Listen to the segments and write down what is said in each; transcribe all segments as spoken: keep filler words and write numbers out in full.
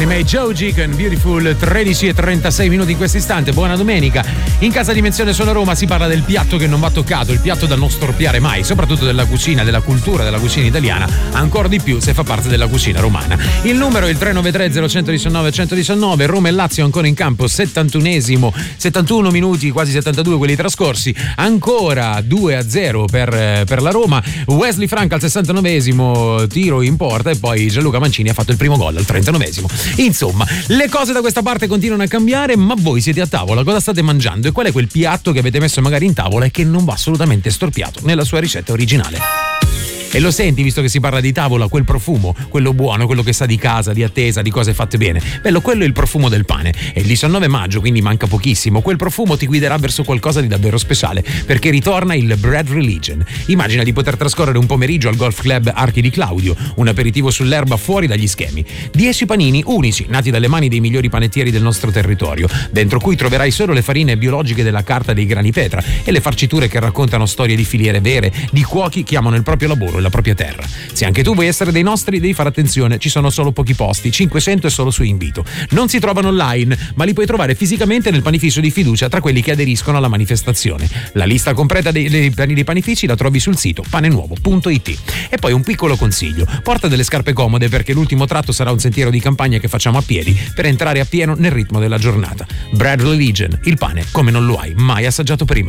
Bonnie May Joji con Beautiful. Tredici e trentasei minuti in questo istante. Buona domenica. In casa Dimensione Sono Roma si parla del piatto che non va toccato, il piatto da non storpiare mai, soprattutto della cucina, della cultura della cucina italiana, ancora di più se fa parte della cucina romana. Il numero è il tre nove tre zero uno uno nove uno uno nove. Roma e Lazio ancora in campo, settantunesimo, settantuno minuti, quasi settantadue quelli trascorsi, ancora due a zero per, per la Roma. Wesley Frank al sessantanovesimo, tiro in porta, e poi Gianluca Mancini ha fatto il primo gol al trentanovesimo. Insomma, le cose da questa parte continuano a cambiare, ma voi siete a tavola, cosa state mangiando e qual è quel piatto che avete messo magari in tavola e che non va assolutamente storpiato nella sua ricetta originale? E lo senti, visto che si parla di tavola, quel profumo, quello buono, quello che sa di casa, di attesa, di cose fatte bene. Bello, quello è il profumo del pane. È il diciannove maggio, quindi manca pochissimo. Quel profumo ti guiderà verso qualcosa di davvero speciale, perché ritorna il Bread Religion. Immagina di poter trascorrere un pomeriggio al Golf Club Archi di Claudio, un aperitivo sull'erba fuori dagli schemi. Dieci panini unici, nati dalle mani dei migliori panettieri del nostro territorio, dentro cui troverai solo le farine biologiche della carta dei grani petra e le farciture che raccontano storie di filiere vere, di cuochi che amano il proprio lavoro, la propria terra. Se anche tu vuoi essere dei nostri, devi fare attenzione, ci sono solo pochi posti, cinquecento e solo su invito. Non si trovano online, ma li puoi trovare fisicamente nel panificio di fiducia tra quelli che aderiscono alla manifestazione. La lista completa dei, dei, dei panifici la trovi sul sito panenuovo punto it. E poi un piccolo consiglio: porta delle scarpe comode, perché l'ultimo tratto sarà un sentiero di campagna che facciamo a piedi per entrare a pieno nel ritmo della giornata. Bread Religion, il pane come non lo hai mai assaggiato prima.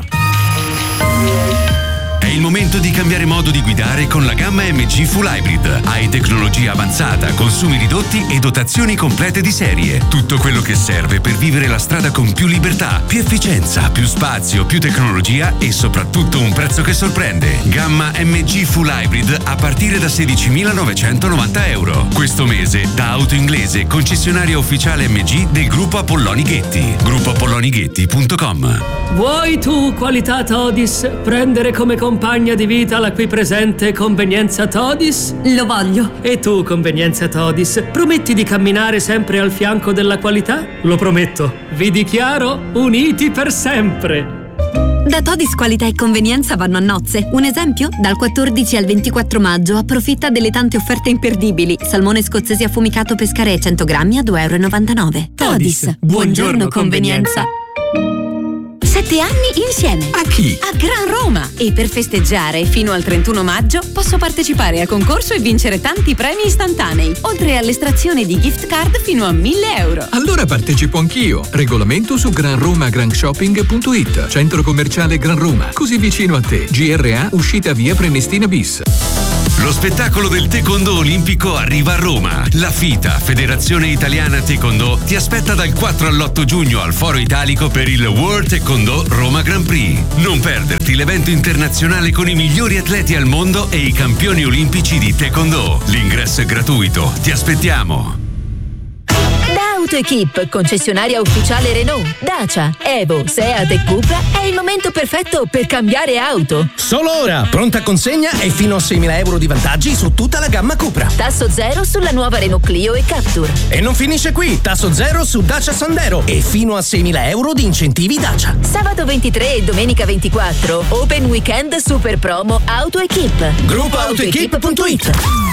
È il momento di cambiare modo di guidare con la gamma M G Full Hybrid. Hai tecnologia avanzata, consumi ridotti e dotazioni complete di serie. Tutto quello che serve per vivere la strada con più libertà, più efficienza, più spazio, più tecnologia e soprattutto un prezzo che sorprende. Gamma M G Full Hybrid a partire da sedicimilanovecentonovanta euro. Questo mese da Auto Inglese, concessionaria ufficiale M G del gruppo Apolloni Ghetti. gruppo apolloni ghetti punto com. Vuoi tu, qualità Todis, prendere come compagna di vita la qui presente convenienza Todis? Lo voglio. E tu, convenienza Todis, prometti di camminare sempre al fianco della qualità? Lo prometto. Vi dichiaro uniti per sempre. Da Todis qualità e convenienza vanno a nozze. Un esempio? Dal quattordici al ventiquattro maggio approfitta delle tante offerte imperdibili. Salmone scozzese affumicato Pescarè cento grammi a due e novantanove euro. Todis, Todis. buongiorno convenienza. Sette anni insieme. A chi? A Gran Roma. E per festeggiare fino al trentuno maggio posso partecipare a concorso e vincere tanti premi istantanei, oltre all'estrazione di gift card fino a mille euro. Allora partecipo anch'io. Regolamento su granromagrandshopping punto it. Centro commerciale Gran Roma, così vicino a te. G R A, uscita via Prenestina bis. Lo spettacolo del Taekwondo olimpico arriva a Roma. La FITA, Federazione Italiana Taekwondo, ti aspetta dal quattro all'otto giugno al Foro Italico per il World Taekwondo Roma Grand Prix. Non perderti l'evento internazionale con i migliori atleti al mondo e i campioni olimpici di Taekwondo. L'ingresso è gratuito. Ti aspettiamo. AutoEquip, concessionaria ufficiale Renault, Dacia, Evo, Seat e Cupra, è il momento perfetto per cambiare auto. Solo ora, pronta consegna e fino a seimila euro di vantaggi su tutta la gamma Cupra. Tasso zero sulla nuova Renault Clio e Captur. E non finisce qui, tasso zero su Dacia Sandero e fino a seimila euro di incentivi Dacia. Sabato ventitré e domenica ventiquattro, Open Weekend Super Promo AutoEquip. gruppo autoequip punto it.